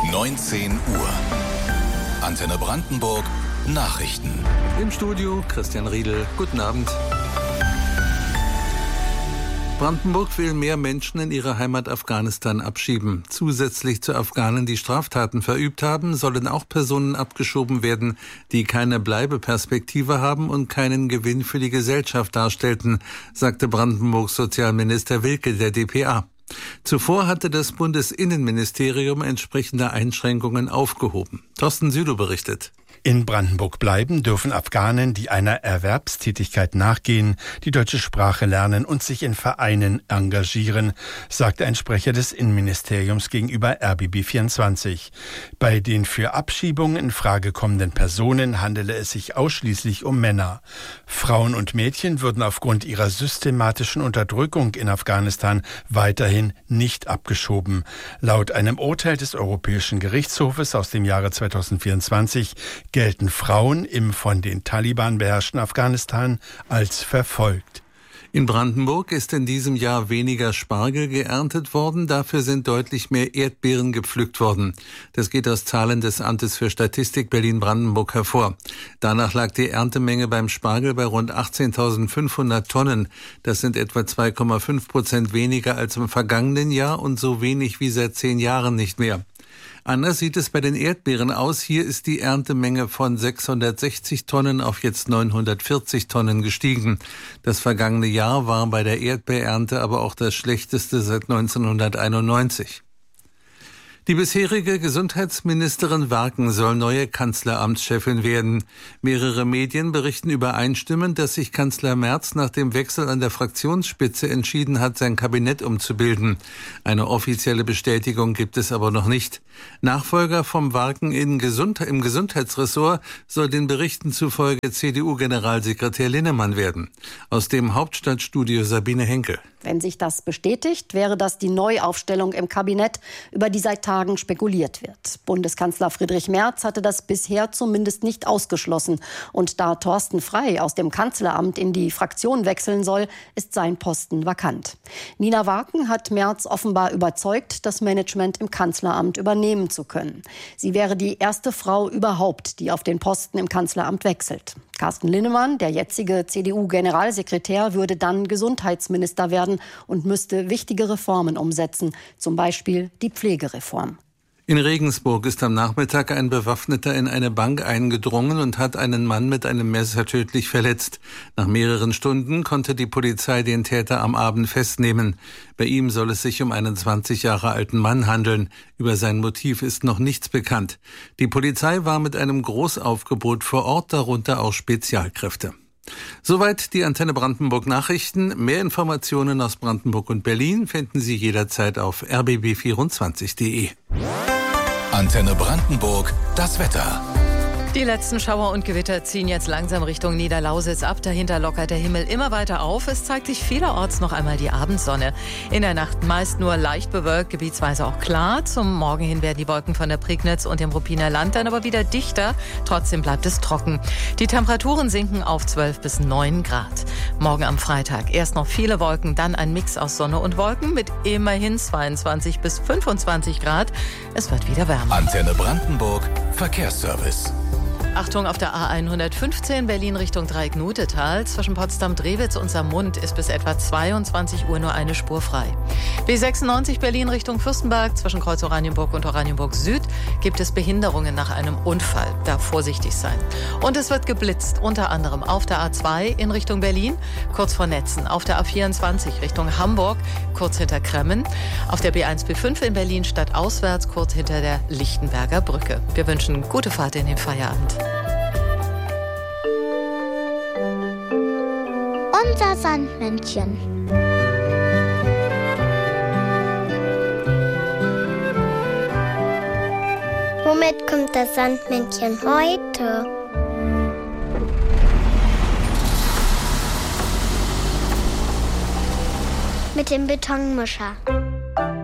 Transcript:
19 Uhr. Antenne Brandenburg Nachrichten. Im Studio Christian Riedel. Guten Abend. Brandenburg will mehr Menschen in ihre Heimat Afghanistan abschieben. Zusätzlich zu Afghanen, die Straftaten verübt haben, sollen auch Personen abgeschoben werden, die keine Bleibeperspektive haben und keinen Gewinn für die Gesellschaft darstellten, sagte Brandenburgs Sozialminister Wilke der dpa. Zuvor hatte das Bundesinnenministerium entsprechende Einschränkungen aufgehoben. Thorsten Südow berichtet. In Brandenburg bleiben dürfen Afghanen, die einer Erwerbstätigkeit nachgehen, die deutsche Sprache lernen und sich in Vereinen engagieren, sagte ein Sprecher des Innenministeriums gegenüber RBB24. Bei den für Abschiebungen in Frage kommenden Personen handele es sich ausschließlich um Männer. Frauen und Mädchen würden aufgrund ihrer systematischen Unterdrückung in Afghanistan weiterhin nicht abgeschoben. Laut einem Urteil des Europäischen Gerichtshofes aus dem Jahre 2024 gelten Frauen im von den Taliban beherrschten Afghanistan als verfolgt. In Brandenburg ist in diesem Jahr weniger Spargel geerntet worden, dafür sind deutlich mehr Erdbeeren gepflückt worden. Das geht aus Zahlen des Amtes für Statistik Berlin-Brandenburg hervor. Danach lag die Erntemenge beim Spargel bei rund 18.500 Tonnen. Das sind etwa 2,5% weniger als im vergangenen Jahr und so wenig wie seit 10 Jahren nicht mehr. Anders sieht es bei den Erdbeeren aus. Hier ist die Erntemenge von 660 Tonnen auf jetzt 940 Tonnen gestiegen. Das vergangene Jahr war bei der Erdbeerernte aber auch das schlechteste seit 1991. Die bisherige Gesundheitsministerin Warken soll neue Kanzleramtschefin werden. Mehrere Medien berichten übereinstimmend, dass sich Kanzler Merz nach dem Wechsel an der Fraktionsspitze entschieden hat, sein Kabinett umzubilden. Eine offizielle Bestätigung gibt es aber noch nicht. Nachfolger vom Warken im Gesundheitsressort soll den Berichten zufolge CDU-Generalsekretär Linnemann werden. Aus dem Hauptstadtstudio Sabine Henkel. Wenn sich das bestätigt, wäre das die Neuaufstellung im Kabinett, über die seit Tagen spekuliert wird. Bundeskanzler Friedrich Merz hatte das bisher zumindest nicht ausgeschlossen. Und da Thorsten Frey aus dem Kanzleramt in die Fraktion wechseln soll, ist sein Posten vakant. Nina Warken hat Merz offenbar überzeugt, das Management im Kanzleramt übernehmen zu können. Sie wäre die erste Frau überhaupt, die auf den Posten im Kanzleramt wechselt. Carsten Linnemann, der jetzige CDU-Generalsekretär, würde dann Gesundheitsminister werden und müsste wichtige Reformen umsetzen, zum Beispiel die Pflegereform. In Regensburg ist am Nachmittag ein Bewaffneter in eine Bank eingedrungen und hat einen Mann mit einem Messer tödlich verletzt. Nach mehreren Stunden konnte die Polizei den Täter am Abend festnehmen. Bei ihm soll es sich um einen 20 Jahre alten Mann handeln. Über sein Motiv ist noch nichts bekannt. Die Polizei war mit einem Großaufgebot vor Ort, darunter auch Spezialkräfte. Soweit die Antenne Brandenburg Nachrichten. Mehr Informationen aus Brandenburg und Berlin finden Sie jederzeit auf rbb24.de. Antenne Brandenburg, das Wetter. Die letzten Schauer und Gewitter ziehen jetzt langsam Richtung Niederlausitz ab. Dahinter lockert der Himmel immer weiter auf. Es zeigt sich vielerorts noch einmal die Abendsonne. In der Nacht meist nur leicht bewölkt, gebietsweise auch klar. Zum Morgen hin werden die Wolken von der Prignitz und dem Ruppiner Land dann aber wieder dichter. Trotzdem bleibt es trocken. Die Temperaturen sinken auf 12 bis 9 Grad. Morgen am Freitag erst noch viele Wolken, dann ein Mix aus Sonne und Wolken mit immerhin 22 bis 25 Grad. Es wird wieder wärmer. Antenne Brandenburg, Verkehrsservice. Achtung, auf der A115 Berlin Richtung Dreieck-Nutetal. Zwischen Potsdam-Drewitz und Saarmund ist bis etwa 22 Uhr nur eine Spur frei. B96 Berlin Richtung Fürstenberg. Zwischen Kreuz Oranienburg und Oranienburg Süd gibt es Behinderungen nach einem Unfall. Da vorsichtig sein. Und es wird geblitzt, unter anderem auf der A2 in Richtung Berlin, kurz vor Netzen. Auf der A24 Richtung Hamburg, kurz hinter Kremmen. Auf der B1-B5 in Berlin stadtauswärts, kurz hinter der Lichtenberger Brücke. Wir wünschen gute Fahrt in den Feierabend. Unser Sandmännchen. Womit kommt das Sandmännchen heute? Mit dem Betonmischer.